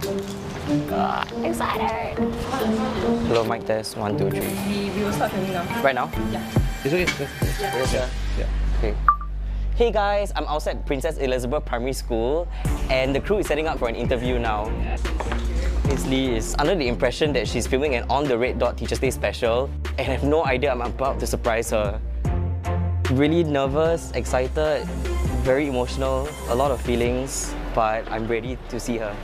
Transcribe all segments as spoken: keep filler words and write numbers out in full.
Uh, excited! Hello, mic test. One, two, three. We, we will start filming now. Right now? Yeah. It's okay. Yeah. Yes, sir. Yeah. Okay. Hey guys, I'm outside Princess Elizabeth Primary School and the crew is setting up for an interview now. Miss Lee is under the impression that she's filming an On the Red Dot Teacher's Day special and I have no idea I'm about to surprise her. Really nervous, excited, very emotional, a lot of feelings, but I'm ready to see her.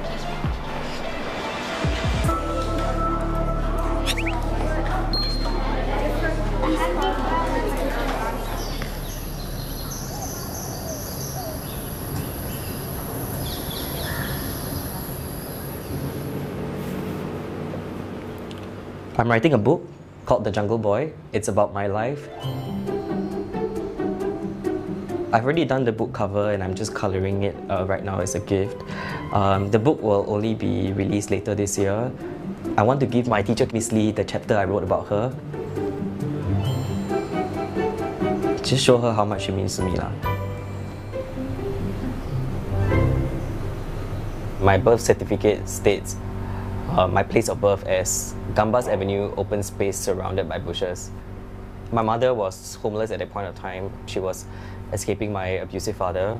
I'm writing a book called The Jungle Boy. It's about my life. I've already done the book cover and I'm just colouring it uh, right now as a gift. Um, the book will only be released later this year. I want to give my teacher, Miss Lee, the chapter I wrote about her. Just show her how much she means to me. lah. My birth certificate states uh, my place of birth as Gambas Avenue, open space surrounded by bushes. My mother was homeless at that point of time. She was escaping my abusive father.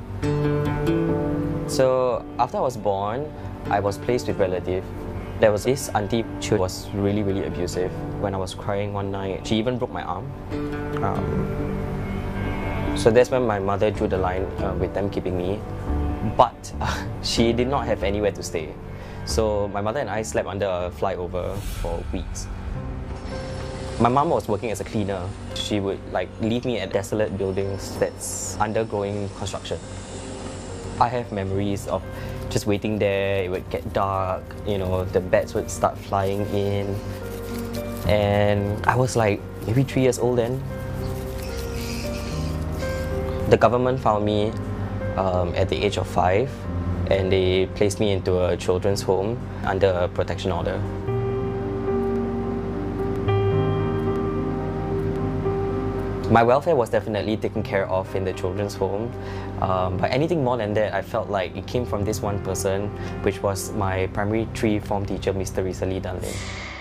So after I was born, I was placed with relative. There was this auntie who was really, really abusive. When I was crying one night, she even broke my arm. Um, so that's when my mother drew the line uh, with them keeping me. But uh, she did not have anywhere to stay. So my mother and I slept under a flyover for weeks. My mom was working as a cleaner. She would like leave me at desolate buildings that's undergoing construction. I have memories of just waiting there. It would get dark, you know, the bats would start flying in. And I was like maybe three years old then. The government found me um, at the age of five and they placed me into a children's home under a protection order. My welfare was definitely taken care of in the children's home, um, but anything more than that, I felt like it came from this one person, which was my primary three form teacher, Mister Rizali Dunlin.